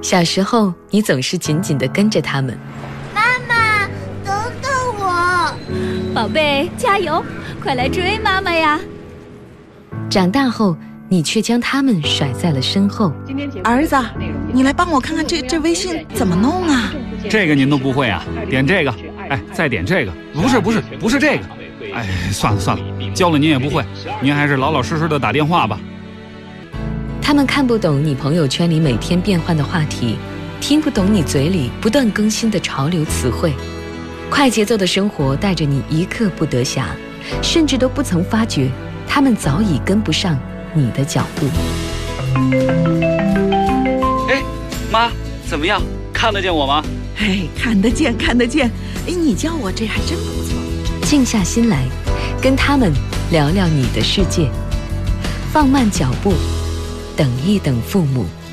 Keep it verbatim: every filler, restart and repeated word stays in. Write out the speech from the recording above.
小时候，你总是紧紧地跟着他们。 妈妈，等等我！ 宝贝，加油，快来追妈妈呀！ 长大后，你却将他们甩在了身后。 儿子，你来帮我看看这这微信怎么弄啊？ 这个您都不会啊？点这个，哎，再点这个，不是不是不是这个，哎，算了算了，教了您也不会，您还是老老实实的打电话吧。 他们看不懂你朋友圈里每天变换的话题，听不懂你嘴里不断更新的潮流词汇。快节奏的生活带着你一刻不得暇，甚至都不曾发觉，他们早已跟不上你的脚步。 哎，妈，怎么样？看得见我吗？ 哎，看得见，看得见。哎，你叫我这还真不错。 静下心来，跟他们聊聊你的世界，放慢脚步，等一等父母。